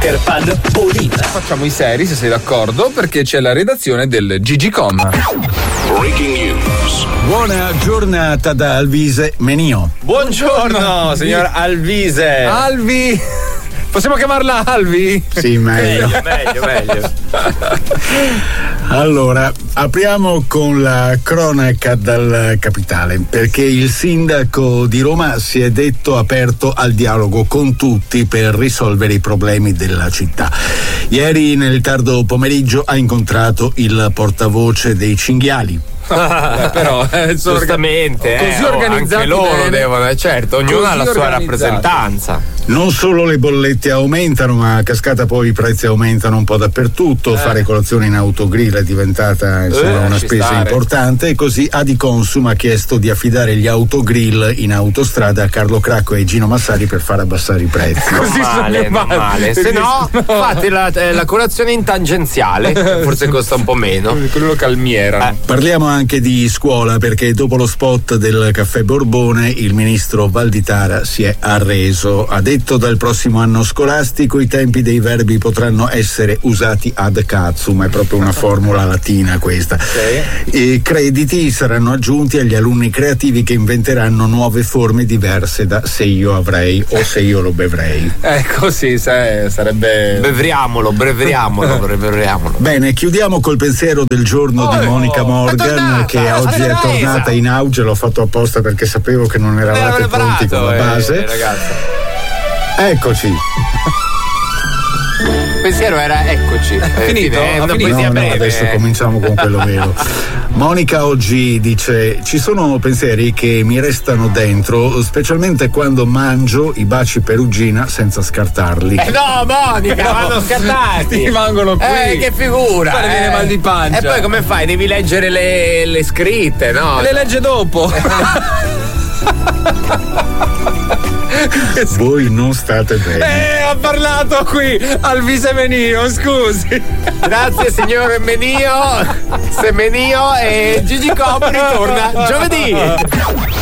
Peter Pan Bolin. Facciamo i seri, se sei d'accordo, perché c'è la redazione del GGcom. Breaking news. Buona giornata da Alvise Menio. Buongiorno, signor Alvise. Alvi! Possiamo chiamarla Alvi? Sì, meglio. Meglio. Allora, apriamo con la cronaca dal capitale, perché il sindaco di Roma si è detto aperto al dialogo con tutti per risolvere i problemi della città. Ieri nel tardo pomeriggio ha incontrato il portavoce dei cinghiali. Però giustamente così organizzati anche loro bene. devono, certo, ognuno Così ha la sua organizzati. rappresentanza. Non solo le bollette aumentano, ma a cascata poi i prezzi aumentano un po' dappertutto. Fare colazione in autogrill è diventata una ci spesa stare. importante, e così Adiconsum ha chiesto di affidare gli autogrill in autostrada a Carlo Cracco e Gino Massari per far abbassare i prezzi. Così Non male. Se no, fate la colazione in tangenziale, forse costa un po' meno. Quello calmiera. Parliamo anche di scuola, perché dopo lo spot del caffè Borbone il ministro Valditara si è arreso. Ha detto: dal prossimo anno scolastico i tempi dei verbi potranno essere usati ad cazzum, è proprio una formula latina questa. I crediti saranno aggiunti agli alunni creativi che inventeranno nuove forme diverse da se io avrei o se io lo bevrei. Ecco, sì, sarebbe. Breveriamolo. Bene, chiudiamo col pensiero del giorno di Monica Morgan, che oggi è tornata in auge. L'ho fatto apposta perché sapevo che non eravate pronti con la base. Ragazzi. Eccoci. Il pensiero era eccoci. Finito? È una Ha finito? poesia No, breve. adesso cominciamo con quello vero. Monica oggi dice: ci sono pensieri che mi restano dentro, specialmente quando mangio i baci perugina senza scartarli. No, Monica, vanno scattati. Ti rimangono qui. Che figura. Guarda, viene mal di pancia. E poi come fai? Devi leggere le scritte, no? Le legge dopo. Voi non state bene. Ha parlato qui Alvise Menio, scusi. Grazie signor Menio. Semenio, e Gigi Copri torna giovedì.